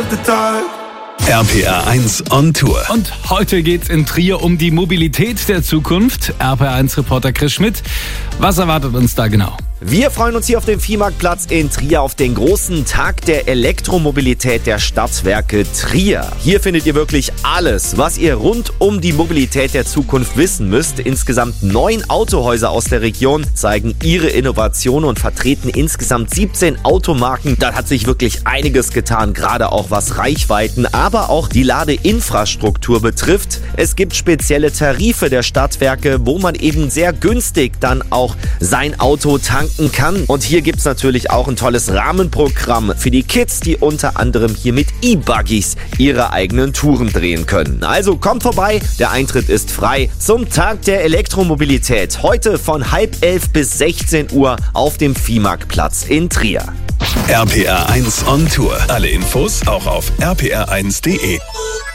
the dark. RPR 1 on Tour. Und heute geht's in Trier um die Mobilität der Zukunft. RPR 1 Reporter Chris Schmidt. Was erwartet uns da genau? Wir freuen uns hier auf dem Viehmarktplatz in Trier auf den großen Tag der Elektromobilität der Stadtwerke Trier. Hier findet ihr wirklich alles, was ihr rund um die Mobilität der Zukunft wissen müsst. Insgesamt 9 Autohäuser aus der Region zeigen ihre Innovationen und vertreten insgesamt 17 Automarken. Da hat sich wirklich einiges getan, gerade auch was Reichweiten, aber auch die Ladeinfrastruktur betrifft. Es gibt spezielle Tarife der Stadtwerke, wo man eben sehr günstig dann auch sein Auto tanken kann. Und hier gibt's natürlich auch ein tolles Rahmenprogramm für die Kids, die unter anderem hier mit E-Buggies ihre eigenen Touren drehen können. Also kommt vorbei, der Eintritt ist frei zum Tag der Elektromobilität. Heute von 10:30 bis 16 Uhr auf dem Viehmarktplatz in Trier. RPR 1 on Tour. Alle Infos auch auf rpr1.de.